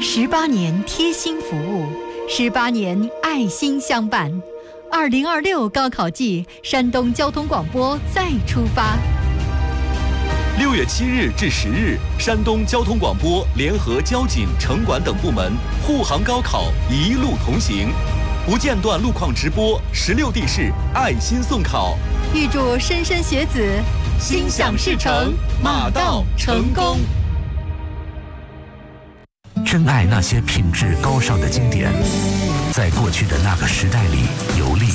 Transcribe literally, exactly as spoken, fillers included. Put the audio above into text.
十八年贴心服务，十八年爱心相伴。二零二六高考季，山东交通广播再出发。 六月七日至十日，山东交通广播联合交警、城管等部门护航高考，一路同行，不间断路况直播，十六地市爱心送考。 预祝莘莘学子心想事成，马到成功。 珍爱那些品质高尚的经典，在过去的那个时代里游历。